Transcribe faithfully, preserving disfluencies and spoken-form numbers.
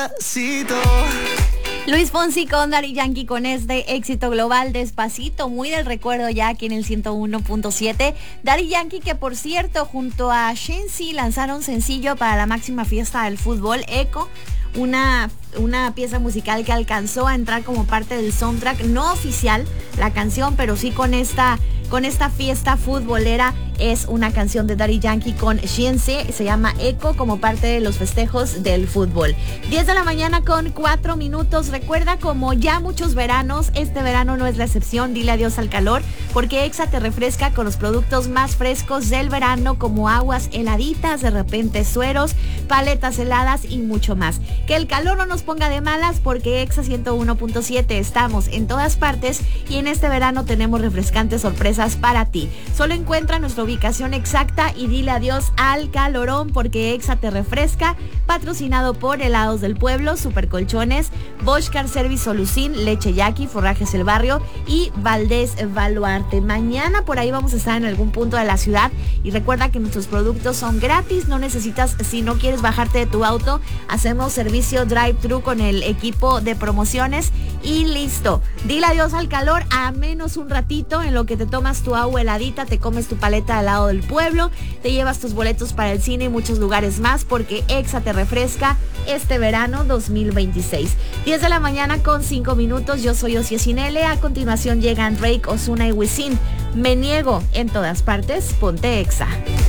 Despacito. Luis Fonsi con Daddy Yankee con este éxito global, Despacito, muy del recuerdo ya aquí en el ciento uno punto siete. Daddy Yankee, que por cierto junto a Shensi lanzaron sencillo para la máxima fiesta del fútbol, Echo, una, una pieza musical que alcanzó a entrar como parte del soundtrack, no oficial la canción, pero sí con esta, con esta fiesta futbolera. Es una canción de Daddy Yankee con Shensi, se llama Echo, como parte de los festejos del fútbol. diez de la mañana con cuatro minutos. Recuerda, como ya muchos veranos, este verano no es la excepción. Dile adiós al calor, porque Exa te refresca con los productos más frescos del verano, como aguas heladitas, de repente sueros, paletas heladas y mucho más. Que el calor no nos ponga de malas, porque Exa ciento uno punto siete estamos en todas partes y en este verano tenemos refrescantes sorpresas para ti. Solo encuentra nuestro ubicación exacta y dile adiós al calorón, porque Exa te refresca. Patrocinado por Helados del Pueblo, Supercolchones, Bosch Car Service Solucín, Leche Yaqui, Forrajes El Barrio y Valdés Baluarte. Mañana por ahí vamos a estar en algún punto de la ciudad y recuerda que nuestros productos son gratis, no necesitas, si no quieres bajarte de tu auto, hacemos servicio drive-thru con el equipo de promociones y listo. Dile adiós al calor, a menos un ratito en lo que te tomas tu agua heladita, te comes tu paleta de helado del pueblo, te llevas tus boletos para el cine y muchos lugares más, porque Exa te refresca este verano dos mil veintiséis. diez de la mañana con cinco minutos. Yo soy Osia Cinele. A continuación llegan Drake, Ozuna y Wisin. Me niego. En todas partes, ponte Exa.